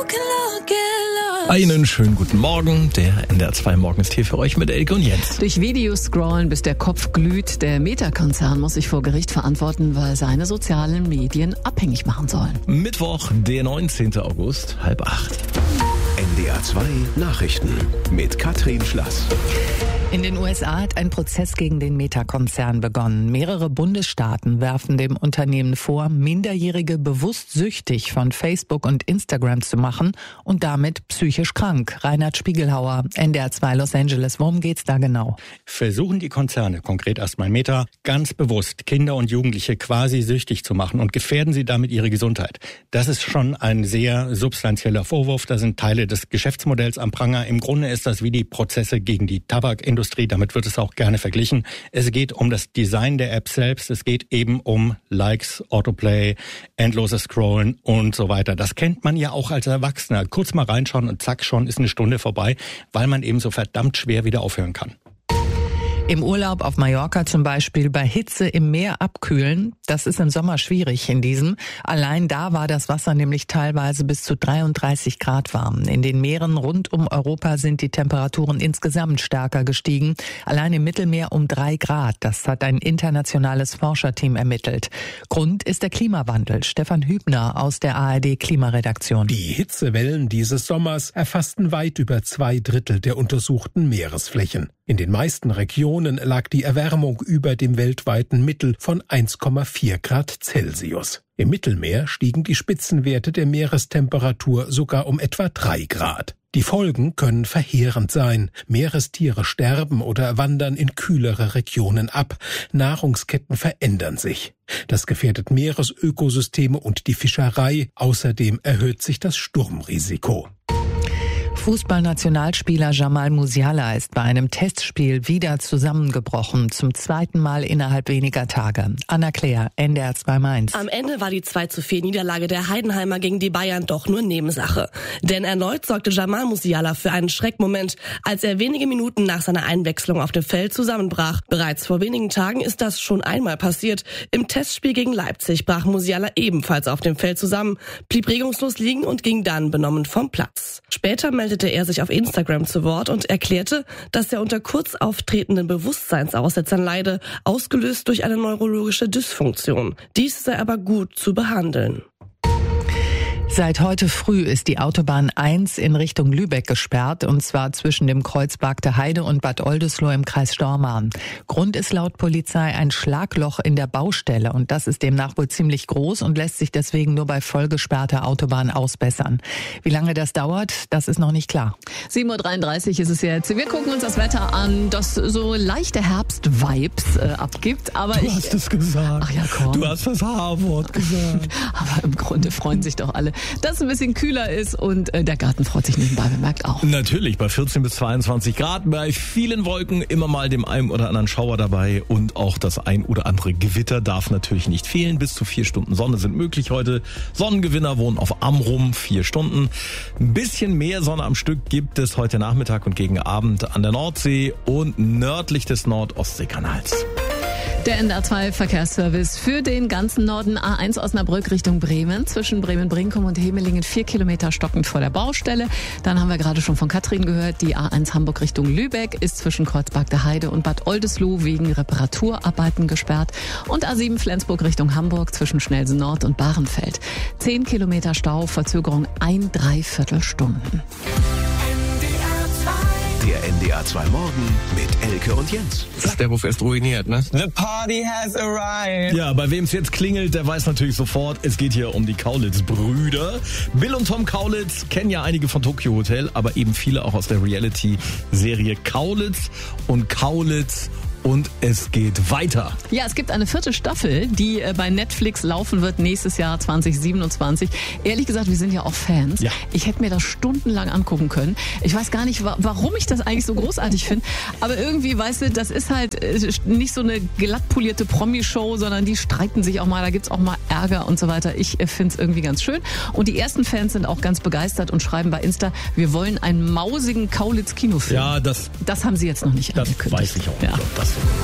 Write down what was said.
Einen schönen guten Morgen. Der NDR 2 Morgen ist hier für euch mit Elke und Jens. Durch Videos scrollen, bis der Kopf glüht. Der Meta-Konzern muss sich vor Gericht verantworten, weil seine sozialen Medien abhängig machen sollen. Mittwoch, der 19. August, 7:30. NDR 2 Nachrichten mit Katrin Schlass. In den USA hat ein Prozess gegen den Meta-Konzern begonnen. Mehrere Bundesstaaten werfen dem Unternehmen vor, Minderjährige bewusst süchtig von Facebook und Instagram zu machen und damit psychisch krank. Reinhard Spiegelhauer, NDR 2 Los Angeles. Worum geht's da genau? Versuchen die Konzerne, konkret erstmal Meta, ganz bewusst Kinder und Jugendliche quasi süchtig zu machen und gefährden sie damit ihre Gesundheit. Das ist schon ein sehr substanzieller Vorwurf. Da sind Teile des Geschäftsmodells am Pranger. Im Grunde ist das wie die Prozesse gegen die Tabakindustrie. Damit wird es auch gerne verglichen. Es geht um das Design der App selbst. Es geht eben um Likes, Autoplay, endloses Scrollen und so weiter. Das kennt man ja auch als Erwachsener. Kurz mal reinschauen und zack, schon ist eine Stunde vorbei, weil man eben so verdammt schwer wieder aufhören kann. Im Urlaub auf Mallorca zum Beispiel bei Hitze im Meer abkühlen, das ist im Sommer schwierig in diesem. Allein da war das Wasser nämlich teilweise bis zu 33 Grad warm. In den Meeren rund um Europa sind die Temperaturen insgesamt stärker gestiegen. Allein im Mittelmeer um 3 Grad. Das hat ein internationales Forscherteam ermittelt. Grund ist der Klimawandel. Stefan Hübner aus der ARD Klimaredaktion. Die Hitzewellen dieses Sommers erfassten weit über 2/3 der untersuchten Meeresflächen. In den meisten Regionen lag die Erwärmung über dem weltweiten Mittel von 1,4 Grad Celsius. Im Mittelmeer stiegen die Spitzenwerte der Meerestemperatur sogar um etwa 3 Grad. Die Folgen können verheerend sein. Meerestiere sterben oder wandern in kühlere Regionen ab. Nahrungsketten verändern sich. Das gefährdet Meeresökosysteme und die Fischerei. Außerdem erhöht sich das Sturmrisiko. Fußballnationalspieler Jamal Musiala ist bei einem Testspiel wieder zusammengebrochen, zum 2. Mal innerhalb weniger Tage. Anna Claire, NDR 2 Mainz. Am Ende war die 2:4 Niederlage der Heidenheimer gegen die Bayern doch nur Nebensache. Denn erneut sorgte Jamal Musiala für einen Schreckmoment, als er wenige Minuten nach seiner Einwechslung auf dem Feld zusammenbrach. Bereits vor wenigen Tagen ist das schon einmal passiert. Im Testspiel gegen Leipzig brach Musiala ebenfalls auf dem Feld zusammen, blieb regungslos liegen und ging dann benommen vom Platz. Später meldete er sich auf Instagram zu Wort und erklärte, dass er unter kurz auftretenden Bewusstseinsaussetzern leide, ausgelöst durch eine neurologische Dysfunktion. Dies sei aber gut zu behandeln. Seit heute früh ist die Autobahn 1 in Richtung Lübeck gesperrt, und zwar zwischen dem Kreuz Bargte Heide und Bad Oldesloe im Kreis Stormarn. Grund ist laut Polizei ein Schlagloch in der Baustelle, und das ist demnach wohl ziemlich groß und lässt sich deswegen nur bei vollgesperrter Autobahn ausbessern. Wie lange das dauert, das ist noch nicht klar. 7:33 Uhr ist es jetzt. Wir gucken uns das Wetter an, das so leichte Herbst-Vibes abgibt. Aber Du hast es gesagt. Ach ja, komm. Du hast das H-Wort gesagt. Aber im Grunde freuen sich doch alle, dass es ein bisschen kühler ist, und der Garten freut sich nebenbei bemerkt auch. Natürlich, bei 14 bis 22 Grad, bei vielen Wolken immer mal dem einen oder anderen Schauer dabei, und auch das ein oder andere Gewitter darf natürlich nicht fehlen. Bis zu 4 Stunden Sonne sind möglich heute. Sonnengewinner wohnen auf Amrum, 4 Stunden. Ein bisschen mehr Sonne am Stück gibt es heute Nachmittag und gegen Abend an der Nordsee und nördlich des Nord-Ostsee-Kanals. Der NDR 2 Verkehrsservice für den ganzen Norden. A1 Osnabrück Richtung Bremen. Zwischen Bremen-Brinkum und Hemelingen 4 Kilometer stockend vor der Baustelle. Dann haben wir gerade schon von Katrin gehört, die A1 Hamburg Richtung Lübeck ist zwischen Kreuz Bargte Heide und Bad Oldesloe wegen Reparaturarbeiten gesperrt. Und A7 Flensburg Richtung Hamburg zwischen Schnelsen Nord und Bahrenfeld. 10 Kilometer Stau, Verzögerung 1,75 Stunden. Der NDR 2 Morgen mit Elke und Jens. Das ist der, wo fest ruiniert, ne? The party has arrived. Ja, bei wem es jetzt klingelt, der weiß natürlich sofort, es geht hier um die Kaulitz-Brüder. Bill und Tom Kaulitz kennen ja einige von Tokyo Hotel, aber eben viele auch aus der Reality-Serie Kaulitz und Kaulitz. Und es geht weiter. Ja, es gibt eine 4. Staffel, die bei Netflix laufen wird nächstes Jahr 2027. Ehrlich gesagt, wir sind ja auch Fans. Ja. Ich hätte mir das stundenlang angucken können. Ich weiß gar nicht, warum ich das eigentlich so großartig finde. Aber irgendwie, weißt du, das ist halt nicht so eine glatt polierte Promi-Show, sondern die streiten sich auch mal. Da gibt's auch mal Ärger und so weiter. Ich finde es irgendwie ganz schön. Und die ersten Fans sind auch ganz begeistert und schreiben bei Insta, wir wollen einen mausigen Kaulitz-Kinofilm. Ja, das haben sie jetzt noch nicht angekündigt. Das weiß ich auch nicht, ob das